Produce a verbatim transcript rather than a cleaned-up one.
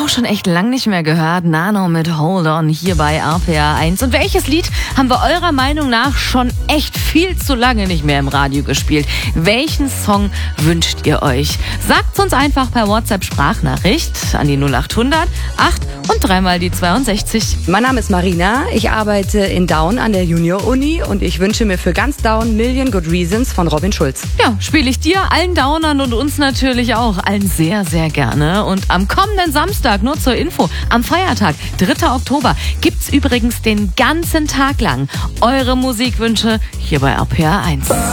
auch schon echt lang nicht mehr gehört. Nano mit Hold On hier bei R P R eins. Und welches Lied haben wir eurer Meinung nach schon echt viel zu lange nicht mehr im Radio gespielt? Welchen Song wünscht ihr euch? Sagt's uns einfach per WhatsApp-Sprachnachricht an die null acht hundert acht und dreimal die zweiundsechzig. Mein Name ist Marina, ich arbeite in Down an der Junior-Uni und ich wünsche mir für ganz Down Million Good Reasons von Robin Schulz. Ja, spiele ich dir, allen Downern und uns natürlich auch, allen sehr, sehr gerne. Und am kommenden Samstag, nur zur Info, am Feiertag, dritter Oktober, gibt's übrigens den ganzen Tag lang eure Musikwünsche hier bei R P R eins.